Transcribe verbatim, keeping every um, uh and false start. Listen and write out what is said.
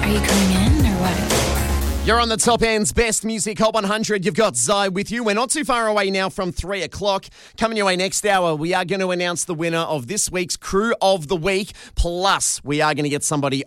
Are you coming in or what? You're on the Top End's Best Music Hot one hundred. You've got Zai with you. We're not too far away now from three o'clock. Coming your way next hour, we are going to announce the winner of this week's Crew of the Week. Plus, we are going to get somebody